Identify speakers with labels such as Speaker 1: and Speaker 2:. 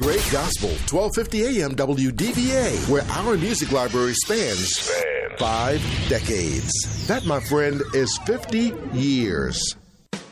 Speaker 1: Great Gospel, 1250 AM WDVA, where our music library spans 5 decades. That, my friend, is 50 years.